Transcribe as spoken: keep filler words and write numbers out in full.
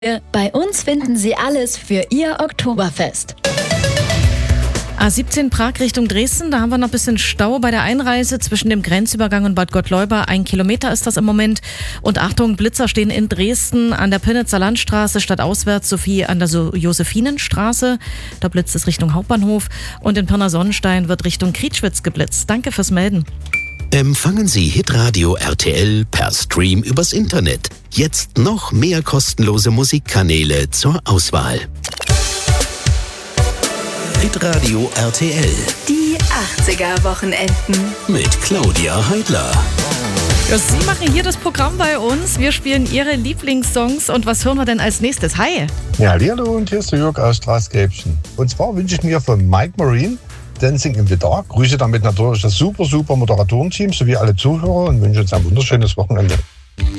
Bei uns finden Sie alles für Ihr Oktoberfest. A siebzehn Prag Richtung Dresden, da haben wir noch ein bisschen Stau bei der Einreise zwischen dem Grenzübergang und Bad Gottleuba. Ein Kilometer ist das im Moment. Und Achtung, Blitzer stehen in Dresden an der Pönnitzer Landstraße stadtauswärts sowie an der so- Josephinenstraße. Da blitzt es Richtung Hauptbahnhof. Und in Pirna-Sonnenstein wird Richtung Krietschwitz geblitzt. Danke fürs Melden. Empfangen Sie Hitradio R T L per Stream übers Internet. Jetzt noch mehr kostenlose Musikkanäle zur Auswahl. Hitradio R T L. Die achtziger-Wochenenden. Mit Claudia Heidler. Ja, Sie machen hier das Programm bei uns. Wir spielen Ihre Lieblingssongs. Und was hören wir denn als nächstes? Hi. Ja, hallo und hier ist der Jörg aus Straßgräbchen. Und zwar wünsche ich mir von Mike Marine Dancing in the Dark. Grüße damit natürlich das super, super Moderatorenteam sowie alle Zuhörer und wünsche uns ein wunderschönes Wochenende.